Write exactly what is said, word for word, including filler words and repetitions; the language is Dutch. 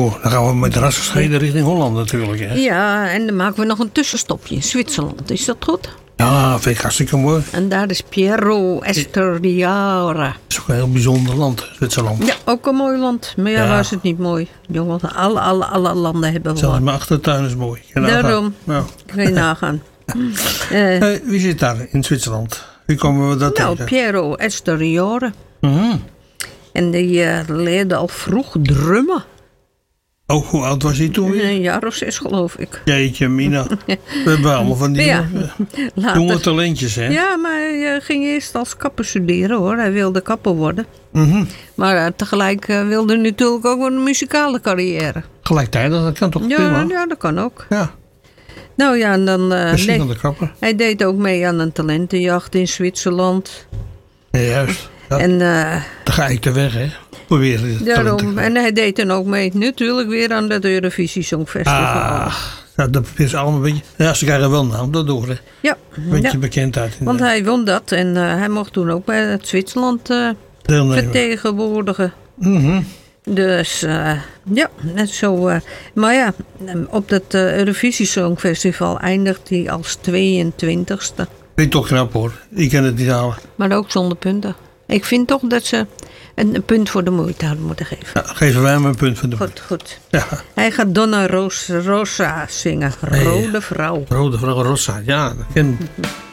Zo, dan gaan we met rassenscheiden richting Holland natuurlijk. Hè? Ja, en dan maken we nog een tussenstopje in Zwitserland. Is dat goed? Ja, vind ik hartstikke mooi. En daar is Piero Esteriara. Het is ook een heel bijzonder land, Zwitserland. Ja, ook een mooi land. Maar ja, Ja. waar is het niet mooi? Jongen, alle, alle, alle landen hebben we Zelfs wat. mijn achtertuin is mooi. Kan je Daarom. nagaan. Ja. Kun je nagaan. Eh, Hey, wie zit daar in Zwitserland? Wie komen we dat nou, tegen? Piero Esteriara. Mhm. En die uh, leerde al vroeg drummen. Oh, hoe oud was hij toen weer? Een jaar of zes, geloof ik. Jeetje, Mina. We hebben allemaal van die Ja, jonge, later. jonge talentjes, hè? Ja, maar hij uh, ging eerst als kapper studeren, hoor. Hij wilde kapper worden. Mhm. Maar uh, tegelijk uh, wilde hij natuurlijk ook een muzikale carrière. Gelijktijdig, dat kan toch Ja, prima? ja, dat kan ook. Ja, Nou ja, en dan... Uh, misschien nee, van de kapper. hij deed ook mee aan een talentenjacht in Zwitserland. Ja, juist. Ja, En uh, dan ga ik de weg, hè? Proberen het talent te daarom... krijgen. En hij deed dan ook mee, natuurlijk weer aan het Eurovisie Songfestival. Ah, nou, dat is allemaal een beetje... Ja, ze krijgen wel naam daardoor, hè? Ja, Een beetje ja, bekendheid. in want de- hij won dat. En uh, hij mocht toen ook bij het Zwitserland uh, deelnemen. vertegenwoordigen. Mhm. Dus uh, ja, net zo. Uh, maar ja, op dat uh, Eurovisie Songfestival eindigt hij als tweeëntwintigste. Vind ik toch knap, hoor. Ik kan het niet halen. Maar ook zonder punten. Ik vind toch dat ze een, een punt voor de moeite hadden moeten geven. Ja, geven wij hem een punt van de Goed, goed. Ja, Hij gaat Donna Ros- Rosa zingen. Nee. Rode vrouw. Rode vrouw Rossa. Ja, dat ken